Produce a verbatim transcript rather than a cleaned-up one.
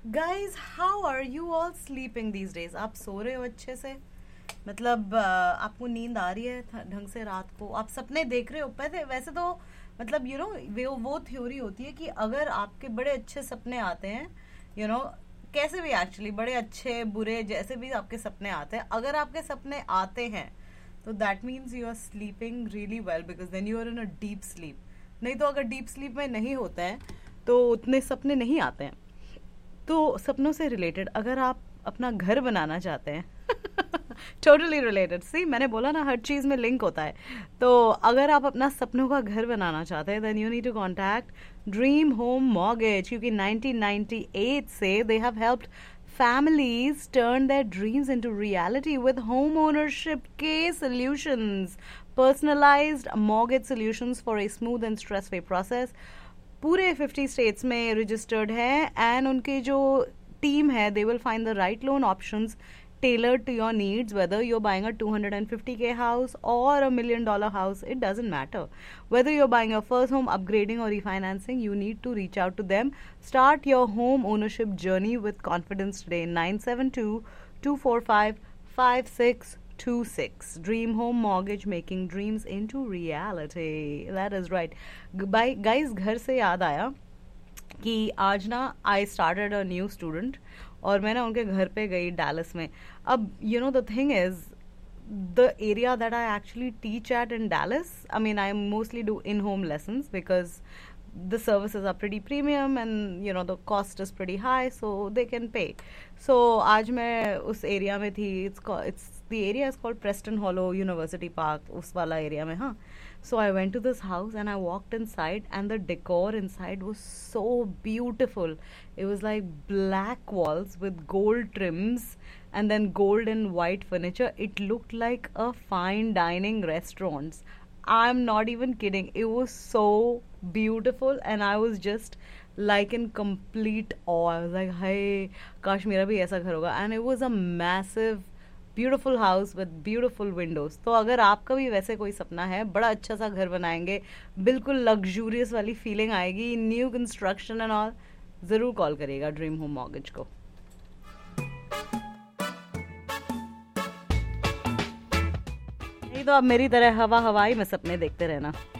Guys how are you all sleeping these days? आप सो रहे हो अच्छे से? मतलब uh, आपको नींद आ रही है थ- ढंग से रात को? आप सपने देख रहे हो? पहले वैसे तो मतलब यू you नो know, वो वो थ्योरी होती है कि अगर आपके बड़े अच्छे सपने आते हैं, यू you नो know, कैसे भी एक्चुअली बड़े अच्छे बुरे जैसे भी आपके सपने आते हैं, अगर आपके सपने आते हैं तो that means you are sleeping really well, because then you are in a deep sleep. नहीं तो अगर डीप स्लीप में नहीं होते हैं तो उतने सपने नहीं आते हैं। तो सपनों से रिलेटेड अगर आप अपना घर बनाना चाहते हैं टोटली रिलेटेड, सी मैंने बोला ना हर चीज में लिंक होता है। तो अगर आप अपना सपनों का घर बनाना चाहते हैं then you need to contact dream home mortgage, क्योंकि नाइनटीन नाइंटी एट से they have helped families turn their dreams into reality with home ownership के solutions, personalized mortgage solutions for a smooth and stress free process। पूरे fifty states में registered है and उनकी जो team है they will find the right loan options tailored to your needs, whether you're buying a two hundred fifty k house or a million dollar house, it doesn't matter. Whether you're buying your first home, upgrading or refinancing, you need to reach out to them. Start your home ownership journey with confidence today. Nine seven two, two four five, five six two six. Dream Home Mortgage, making dreams into reality. That is right. By guys, घर से याद आया कि आज ना I started a new student और मैं ना उनके घर पे गई डैलस में। अब you know the thing is the area that I actually teach at in Dallas, I mean I mostly do in home lessons because the services are pretty premium and you know the cost is pretty high, so they can pay. So आज मैं उस area में थी, it's called, it's the area is called Preston Hollow University Park, उस वाला area में। हाँ, so I went to this house and I walked inside and the decor inside was so beautiful. It was like black walls with gold trims and then gold and white furniture. It looked like a fine dining restaurant. I'm not even kidding. It was so beautiful and I was just like in complete awe. I was like, hey, काश मेरा भी ऐसा घर होगा। And it was a massive beautiful house with beautiful windows. तो अगर आपका भी वैसे कोई सपना है, बड़ा अच्छा सा घर बनाएंगे, बिल्कुल लग्जूरियस वाली फीलिंग आएगी, न्यू कंस्ट्रक्शन एंड ऑल, ज़रूर कॉल करिएगा ड्रीम होम मॉर्गेज को। नहीं तो आप मेरी तरह हवा हवाई में सपने देखते रहना।